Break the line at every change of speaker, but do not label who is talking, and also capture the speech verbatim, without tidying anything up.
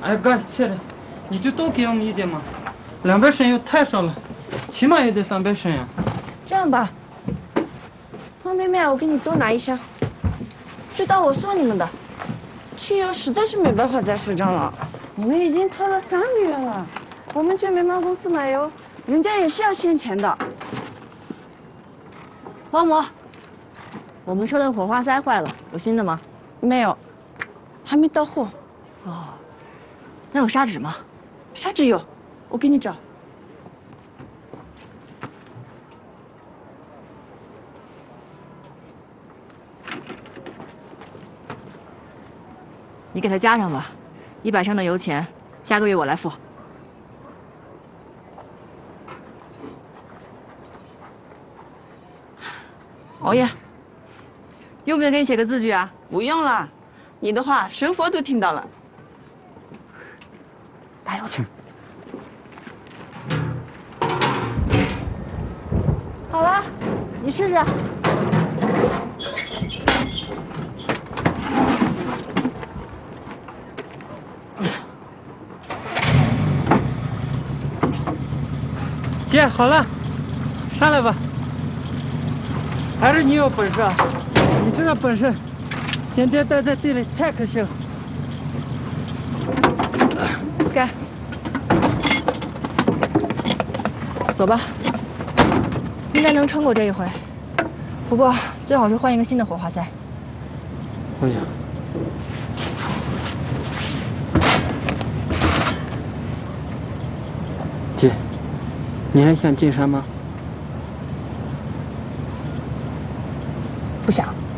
哎哥，亲的，你就多给我们一点嘛，两百升油太少了，起码也得三百升呀。
这样吧，方便面我给你多拿一箱，这当我送你们的。汽油实在是没办法再赊账了，我们已经拖了三个月了，我们去煤矿公司买油，人家也是要现钱的。
王母，我们车的火花塞坏了，有新的吗？
没有，还没到货。
哦，那有砂纸吗？
砂纸有，我给你找。
你给他加上吧，一百升的油钱，下个月我来付。
熬夜，
用不用给你写个字据啊？
不用了，你的话神佛都听到了。
加油去！好了，你试试。
姐，好了，上来吧。还是你有本事啊！你这个本事，天天待在地里太可惜了。
该。走吧，应该能撑过这一回。不过最好是换一个新的火花塞。
哎呀，姐，你还想进山吗？
不想。